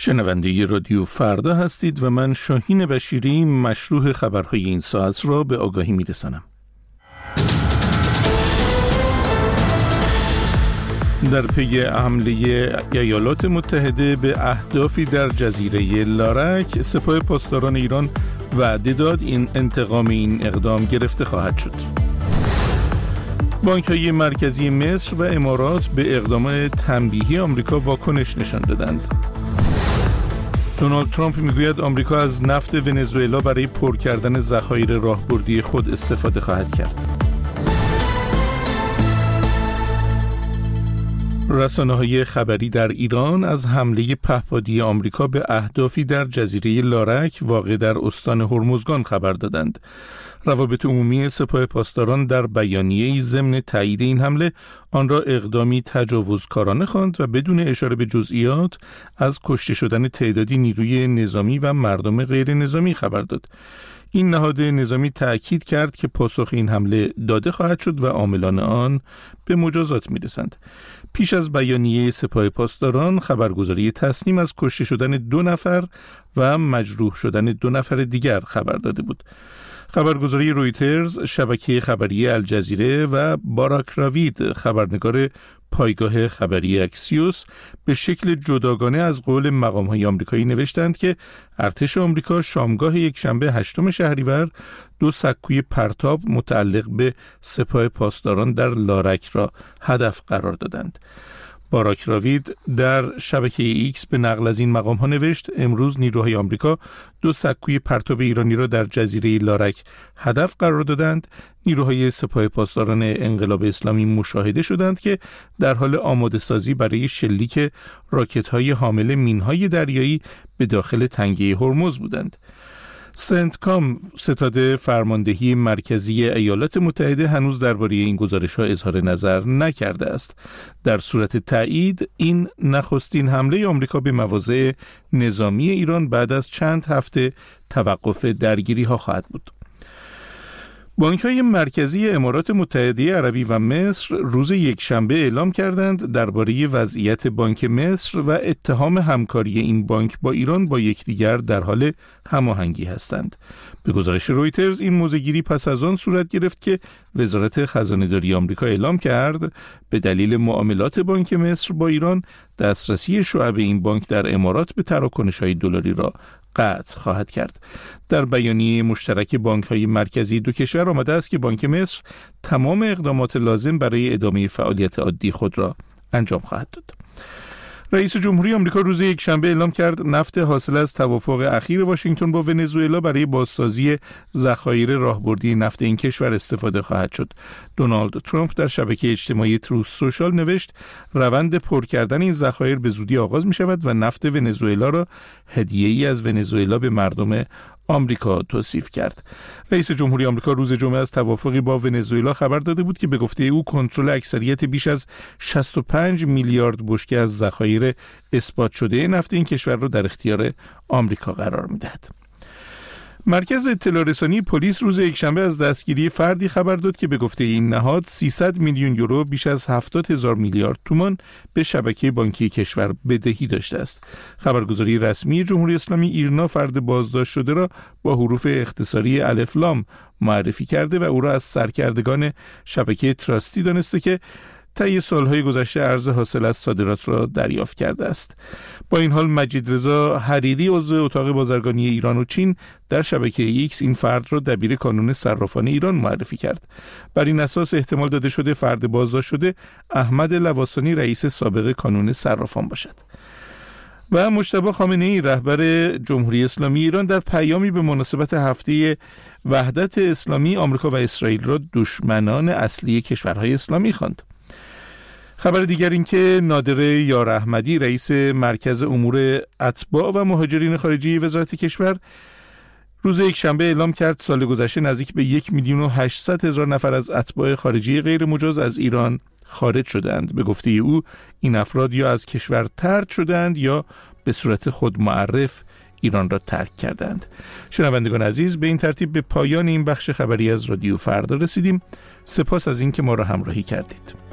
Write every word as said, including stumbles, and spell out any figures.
شنونده رادیو فردا هستید و من شاهین بشیری مشروح خبرهای این ساعت را به آگاهی می‌رسانم. در پی حمله ایالات متحده به اهدافی در جزیره لارک، سپاه پاسداران ایران وعده داد این انتقام این اقدام گرفته خواهد شد. بانک‌های مرکزی مصر و امارات به اقدام تنبیهی آمریکا واکنش نشان دادند. دونالد ترامپ میگوید آمریکا از نفت ونزوئلا برای پر کردن ذخایر راهبردی خود استفاده خواهد کرد. رسانه‌های خبری در ایران از حمله پهپادی آمریکا به اهدافی در جزیره لارک واقع در استان هرمزگان خبر دادند. روابط عمومی سپاه پاسداران در بیانیه‌ای ضمن تایید این حمله آن را اقدامی تجاوزکارانه خواند و بدون اشاره به جزئیات از کشته شدن تعدادی نیروی نظامی و مردم غیر نظامی خبر داد. این نهاد نظامی تأکید کرد که پاسخ این حمله داده خواهد شد و عاملان آن به مجازات می‌رسند. پیش از بیانیه سپاه پاسداران خبرگزاری تصنیم از کشته شدن دو نفر و مجروح شدن دو نفر دیگر خبر داده بود. خبرگزاری رویترز، شبکه خبری الجزیره و باراک راوید، خبرنگار پایگاه خبری اکسیوس، به شکل جداگانه از قول مقام‌های آمریکایی نوشتند که ارتش آمریکا شامگاه یکشنبه هشتم شهریور دو سکوی پرتاب متعلق به سپاه پاسداران در لارک را هدف قرار دادند. باراک راوید در شبکه ایکس به نقل از این مقام ها نوشت: امروز نیروهای آمریکا دو سکوی پرتاب ایرانی را در جزیره لارک هدف قرار دادند. نیروهای سپاه پاسداران انقلاب اسلامی مشاهده شدند که در حال آماده سازی برای شلیک راکت های حامل مینهای دریایی به داخل تنگه هرمز بودند. سنتکام، ستاد فرماندهی مرکزی ایالات متحده، هنوز درباره این گزارش‌ها اظهار نظر نکرده است. در صورت تایید، این نخستین حمله آمریکا به مواضع نظامی ایران بعد از چند هفته توقف درگیری‌ها خواهد بود. بانک‌های مرکزی امارات متحده عربی و مصر روز یکشنبه اعلام کردند درباره وضعیت بانک مصر و اتهام همکاری این بانک با ایران با یکدیگر در حال هماهنگی هستند. به گزارش رویترز، این موضع‌گیری پس از آن صورت گرفت که وزارت خزانه‌داری آمریکا اعلام کرد به دلیل معاملات بانک مصر با ایران، دسترسی شعب این بانک در امارات به تراکنش‌های دلاری را قطع خواهد کرد. در بیانیه مشترک بانک‌های مرکزی دو کشور آمده است که بانک مصر تمام اقدامات لازم برای ادامه فعالیت عادی خود را انجام خواهد داد. رئیس جمهوری آمریکا روز یکشنبه اعلام کرد نفت حاصل از توافق اخیر واشنگتن با ونزوئلا برای بازسازی ذخایر راهبردی نفت این کشور استفاده خواهد شد. دونالد ترامپ در شبکه اجتماعی تروث سوشال نوشت روند پر کردن این ذخایر به زودی آغاز می شود و نفت ونزوئلا را هدیه‌ای از ونزوئلا به مردم آمریکا توصیف کرد. رئیس جمهوری آمریکا روز جمعه از توافقی با ونزوئلا خبر داده بود که به گفته او کنترل اکثریت بیش از شصت و پنج میلیارد بشکه از ذخایر اثبات شده نفت این کشور را در اختیار آمریکا قرار می‌دهد. مرکز اطلاع رسانی پلیس روز یکشنبه از دستگیری فردی خبر داد که به گفته این نهاد سیصد میلیون یورو، بیش از هفتاد هزار میلیارد تومان به شبکه بانکی کشور بدهی داشته است. خبرگزاری رسمی جمهوری اسلامی ایرنا فرد بازداشت شده را با حروف اختصاری الف لام معرفی کرده و او را از سرکردگان شبکه تراستی دانسته که طی سالهای گذشته ارز حاصل از صادرات را دریافت کرده است. با این حال مجید رضا حریری، عضو اتاق بازرگانی ایران و چین، در شبکه ایکس این فرد را دبیر کانون صرافان ایران معرفی کرد. بر این اساس احتمال داده شده فرد بازداشت شده احمد لواسانی، رئیس سابق کانون صرافان باشد. و مجتبی خامنه‌ای، رهبر جمهوری اسلامی ایران، در پیامی به مناسبت هفته وحدت اسلامی آمریکا و اسرائیل را دشمنان اصلی کشورهای اسلامی خواند. خبر دیگر این که نادر یار احمدی، رئیس مرکز امور اتباع و مهاجرین خارجی وزارت کشور، روز یکشنبه اعلام کرد سال گذشته نزدیک به یک میلیون و هشتصد هزار نفر از اتباع خارجی غیر مجاز از ایران خارج شدند. به گفته او این افراد یا از کشور طرد شدند یا به صورت خود معرف ایران را ترک کردند. شنوندگان عزیز، به این ترتیب به پایان این بخش خبری از رادیو فردا رسیدیم. سپاس از این که ما را همراهی کردید.